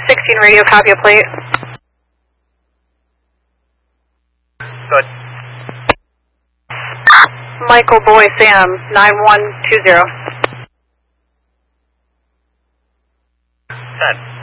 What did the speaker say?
16 radio, copy a plate. Good. Michael Boy Sam, 9120. Set.